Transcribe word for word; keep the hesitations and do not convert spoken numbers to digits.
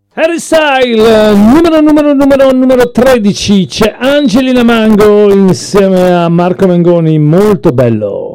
Harry Style, numero numero numero numero tredici, c'è Angelina Mango insieme a Marco Mengoni, molto bello.